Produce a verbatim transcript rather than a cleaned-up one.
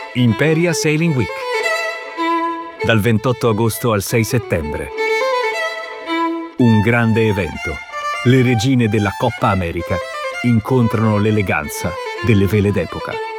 Imperia Sailing Week. Dal ventotto agosto al sei settembre. Un grande evento. Le regine della Coppa America incontrano l'eleganza delle vele d'epoca.